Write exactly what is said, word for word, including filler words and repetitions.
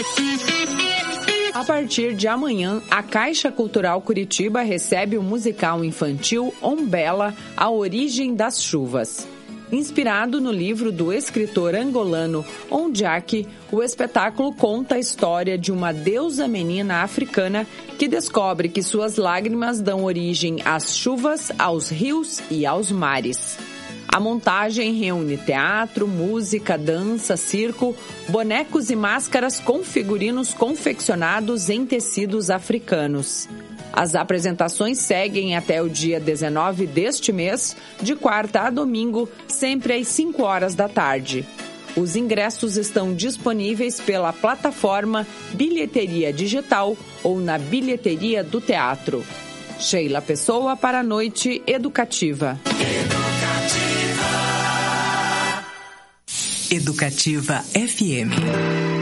A partir de amanhã, a Caixa Cultural Curitiba recebe o musical infantil Ombela, A Origem das Chuvas. Inspirado no livro do escritor angolano Ondiaki, o espetáculo conta a história de uma deusa menina africana que descobre que suas lágrimas dão origem às chuvas, aos rios e aos mares. A montagem reúne teatro, música, dança, circo, bonecos e máscaras com figurinos confeccionados em tecidos africanos. As apresentações seguem até o dia dezenove deste mês, de quarta a domingo, sempre às cinco horas da tarde. Os ingressos estão disponíveis pela plataforma Bilheteria Digital ou na Bilheteria do Teatro. Sheila Pessoa para a Noite Educativa. Educativa F M.